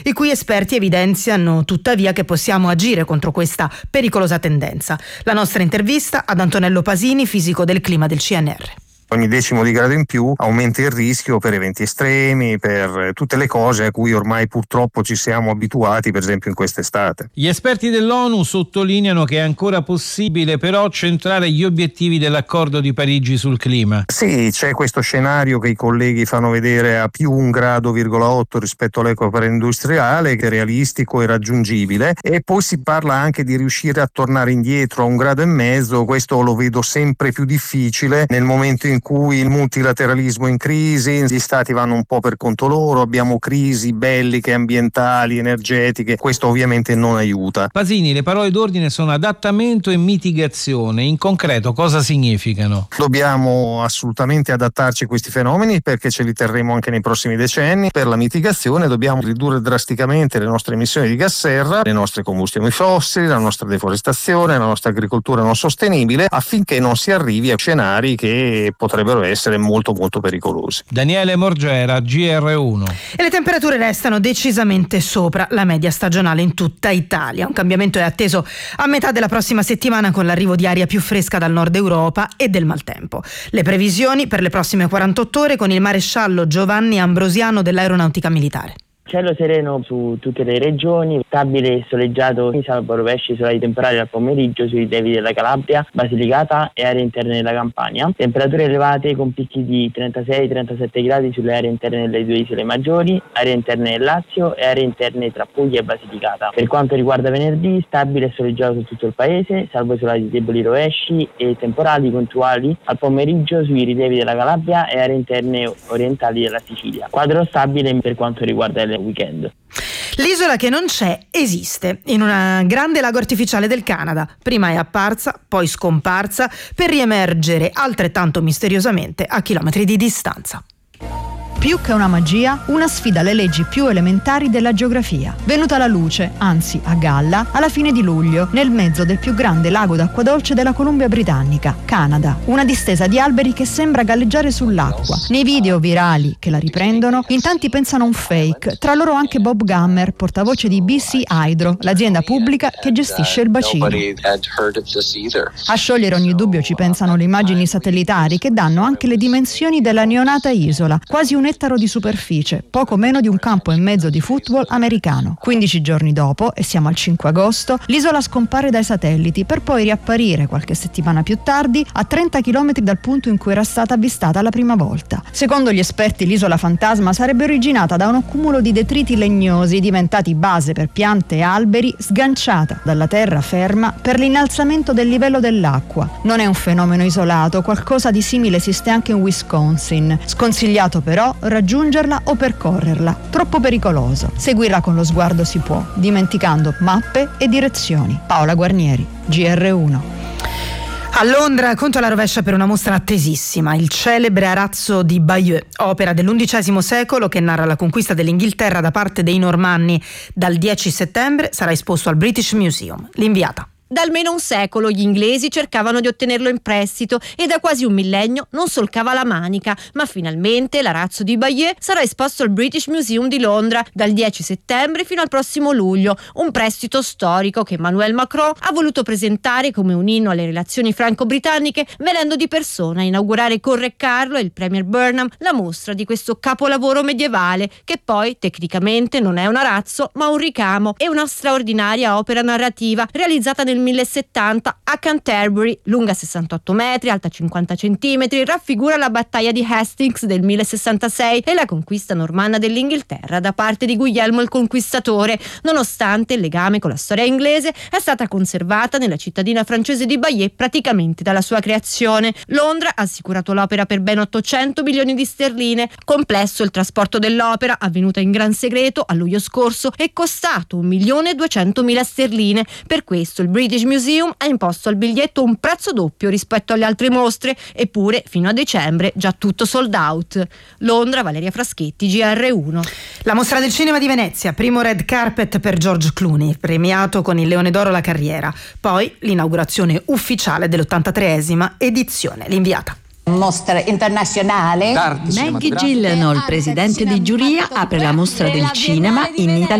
i cui esperti evidenziano tuttavia che possiamo agire contro questa pericolosa tendenza. La nostra intervista ad Antonello Pasini, fisico del clima del CNR. Ogni decimo di grado in più aumenta il rischio per eventi estremi, per tutte le cose a cui ormai purtroppo ci siamo abituati, per esempio in quest'estate. Gli esperti dell'ONU sottolineano che è ancora possibile però centrare gli obiettivi dell'accordo di Parigi sul clima. Sì, c'è questo scenario che i colleghi fanno vedere a più 1,8 gradi rispetto all'epoca preindustriale, che è realistico e raggiungibile, e poi si parla anche di riuscire a tornare indietro a 1,5 gradi. Questo lo vedo sempre più difficile nel momento in cui il multilateralismo è in crisi, gli stati vanno un po' per conto loro, abbiamo crisi belliche, ambientali, energetiche, questo ovviamente non aiuta. Pasini, le parole d'ordine sono adattamento e mitigazione. In concreto cosa significano? Dobbiamo assolutamente adattarci a questi fenomeni perché ce li terremo anche nei prossimi decenni. Per la mitigazione dobbiamo ridurre drasticamente le nostre emissioni di gas serra, le nostre combustioni fossili, la nostra deforestazione, la nostra agricoltura non sostenibile, affinché non si arrivi a scenari che potrebbero essere molto molto pericolosi. Daniele Morgera, GR1. E le temperature restano decisamente sopra la media stagionale in tutta Italia. Un cambiamento è atteso a metà della prossima settimana con l'arrivo di aria più fresca dal nord Europa e del maltempo. Le previsioni per le prossime 48 ore con il maresciallo Giovanni Ambrosiano dell'Aeronautica Militare. Cielo sereno su tutte le regioni, stabile e soleggiato, salvo rovesci solari temporali al pomeriggio sui rilievi della Calabria, Basilicata e aree interne della Campania. Temperature elevate con picchi di 36-37 gradi sulle aree interne delle due isole maggiori, aree interne del Lazio e aree interne tra Puglia e Basilicata. Per quanto riguarda venerdì, stabile e soleggiato su tutto il paese, salvo isolati deboli rovesci e temporali puntuali al pomeriggio sui rilievi della Calabria e aree interne orientali della Sicilia. Quadro stabile per quanto riguarda il weekend. L'isola che non c'è esiste in un grande lago artificiale del Canada. Prima è apparsa, poi scomparsa, per riemergere altrettanto misteriosamente a chilometri di distanza. Più che una magia, una sfida alle leggi più elementari della geografia. Venuta alla luce, anzi a galla, alla fine di luglio, nel mezzo del più grande lago d'acqua dolce della Columbia Britannica, Canada. Una distesa di alberi che sembra galleggiare sull'acqua. Nei video virali che la riprendono, in tanti pensano un fake, tra loro anche Bob Gammer, portavoce di BC Hydro, l'azienda pubblica che gestisce il bacino. A sciogliere ogni dubbio ci pensano le immagini satellitari che danno anche le dimensioni della neonata isola, quasi un ettaro di superficie, poco meno di un campo e mezzo di football americano. 15 giorni dopo, e siamo al 5 agosto, l'isola scompare dai satelliti per poi riapparire qualche settimana più tardi a 30 km dal punto in cui era stata avvistata la prima volta. Secondo gli esperti, l'isola fantasma sarebbe originata da un accumulo di detriti legnosi diventati base per piante e alberi, sganciata dalla terra ferma per l'innalzamento del livello dell'acqua. Non è un fenomeno isolato, qualcosa di simile esiste anche in Wisconsin. Sconsigliato però raggiungerla o percorrerla, troppo pericoloso. Seguirla con lo sguardo si può, dimenticando mappe e direzioni. Paola Guarnieri, GR1. A Londra conto alla rovescia per una mostra attesissima, il celebre arazzo di Bayeux, opera dell'XI secolo che narra la conquista dell'Inghilterra da parte dei Normanni. Dal 10 settembre sarà esposto al British Museum. L'inviata. Da almeno un secolo gli inglesi cercavano di ottenerlo in prestito e da quasi un millennio non solcava la manica, ma finalmente l'arazzo di Bayeux sarà esposto al British Museum di Londra dal 10 settembre fino al prossimo luglio, un prestito storico che Emmanuel Macron ha voluto presentare come un inno alle relazioni franco-britanniche, venendo di persona a inaugurare con Re Carlo e il Premier Burnham la mostra di questo capolavoro medievale, che poi tecnicamente non è un arazzo ma un ricamo e una straordinaria opera narrativa realizzata nel 1070 a Canterbury, lunga 68 metri, alta 50 centimetri, raffigura la battaglia di Hastings del 1066 e la conquista normanna dell'Inghilterra da parte di Guglielmo il Conquistatore. Nonostante il legame con la storia inglese, è stata conservata nella cittadina francese di Bayeux praticamente dalla sua creazione. Londra ha assicurato l'opera per ben 800 milioni di sterline. Complesso il trasporto dell'opera, avvenuta in gran segreto a luglio scorso, è costato 1.200.000 sterline. Per questo il British Museum ha imposto al biglietto un prezzo doppio rispetto alle altre mostre, eppure fino a dicembre già tutto sold out. Londra, Valeria Fraschetti, GR1. La mostra del cinema di Venezia, primo red carpet per George Clooney, premiato con il Leone d'Oro alla carriera. Poi l'inaugurazione ufficiale dell'83esima edizione. L'inviata. Mostra internazionale. Maggie Gyllenhaal, presidente di giuria, apre la mostra del cinema in Italia.